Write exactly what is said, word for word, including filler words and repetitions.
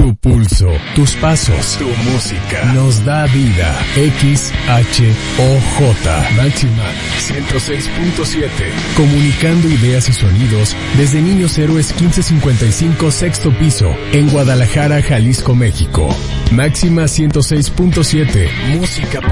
Tu pulso, tus pasos, tu música nos da vida. X H O J Máxima ciento seis punto siete. Comunicando ideas y sonidos desde Niños Héroes quince cincuenta y cinco sexto piso en Guadalajara, Jalisco, México. Máxima ciento seis punto siete. Música